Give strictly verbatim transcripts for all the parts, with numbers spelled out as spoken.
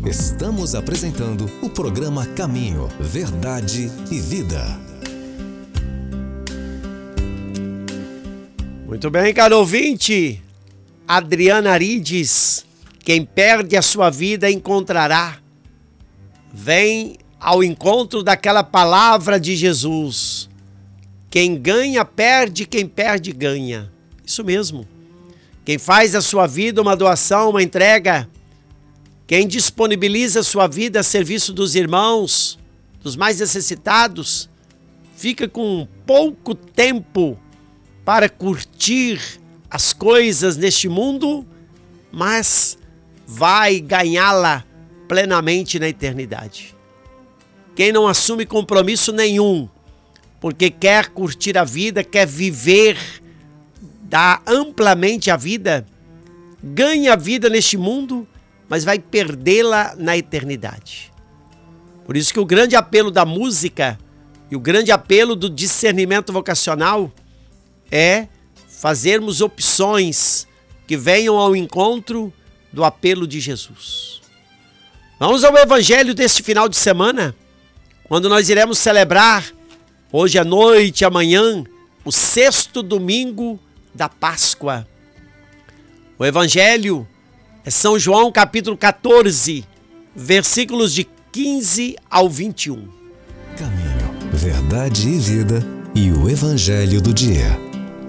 Estamos apresentando o programa Caminho, Verdade e Vida. Muito bem, caro ouvinte. Adriana Arides, quem perde a sua vida encontrará. Vem ao encontro daquela palavra de Jesus. Quem ganha, perde, quem perde, ganha. Isso mesmo. Quem faz a sua vida uma doação, uma entrega, quem disponibiliza a sua vida a serviço dos irmãos, dos mais necessitados, fica com pouco tempo para curtir as coisas neste mundo, mas vai ganhá-la plenamente na eternidade. Quem não assume compromisso nenhum, porque quer curtir a vida, quer viver, dar amplamente a vida, ganha a vida neste mundo, mas vai perdê-la na eternidade. Por isso que o grande apelo da música e o grande apelo do discernimento vocacional é fazermos opções que venham ao encontro do apelo de Jesus. Vamos ao evangelho deste final de semana, quando nós iremos celebrar, hoje à noite, amanhã, o sexto domingo da Páscoa. O evangelho é São João capítulo quatorze, versículos de quinze ao vinte e um. Caminho, Verdade e Vida e o Evangelho do dia.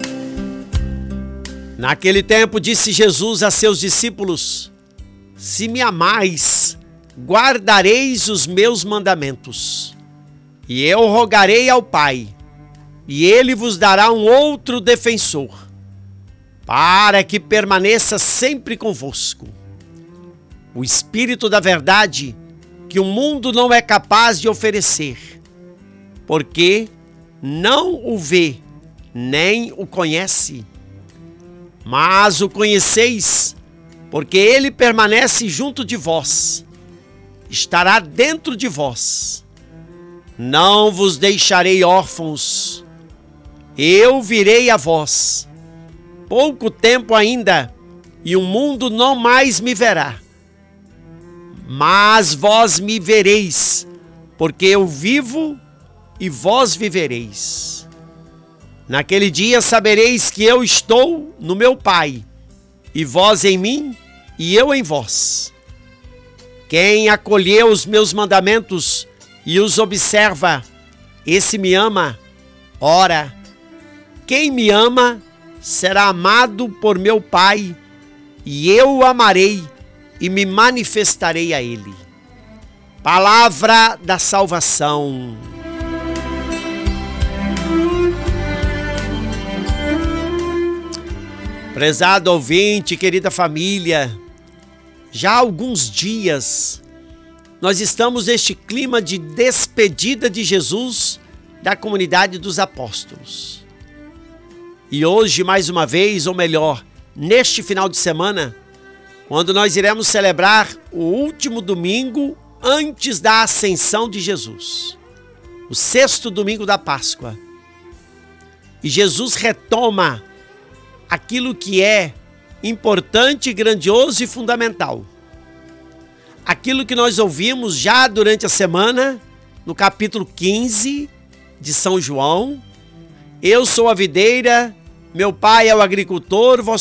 Naquele tempo disse Jesus a seus discípulos: Se me amais, guardareis os meus mandamentos. E eu rogarei ao Pai, e ele vos dará um outro defensor, para que permaneça sempre convosco. O Espírito da verdade, que o mundo não é capaz de oferecer, porque não o vê, nem o conhece. Mas o conheceis, porque ele permanece junto de vós, estará dentro de vós. Não vos deixarei órfãos, eu virei a vós. Pouco tempo ainda, e o mundo não mais me verá. Mas vós me vereis, porque eu vivo e vós vivereis. Naquele dia sabereis que eu estou no meu Pai, e vós em mim, e eu em vós. Quem acolheu os meus mandamentos e os observa, esse me ama. Ora, quem me ama será amado por meu Pai, e eu o amarei e me manifestarei a ele. Palavra da salvação. Prezado ouvinte, querida família, já há alguns dias nós estamos neste clima de despedida de Jesus da comunidade dos apóstolos. E hoje, mais uma vez, ou melhor, neste final de semana, quando nós iremos celebrar o último domingo antes da ascensão de Jesus, o sexto domingo da Páscoa. E Jesus retoma aquilo que é importante, grandioso e fundamental. Aquilo que nós ouvimos já durante a semana, no capítulo quinze de São João: Eu sou a videira, meu pai é o agricultor, vós